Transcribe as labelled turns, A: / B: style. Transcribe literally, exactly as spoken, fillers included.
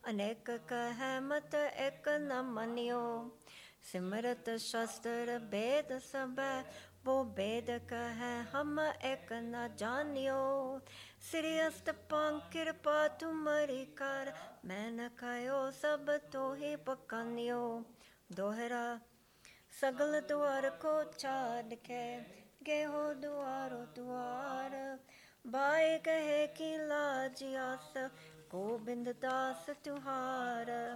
A: ਅਨੇਕ ਕਹਿ ਮਤ ਇੱਕ ਨ ਮੰਨਿਓ। ਸਿਮਰਤ ਸ਼ਸਤਰ ਭੇਦ ਸਭੈ, वो भेद कहे हम एक न जानियो। श्री अष्टपंग कृपा तुम्हारी कर, मैं न कहो सब तो ही पकानियो। दोहरा सगल द्वार को छाड़ के, गेहो द्वारो द्वार। बाए कहे की लाज आस, गोबिंद दास तुहार।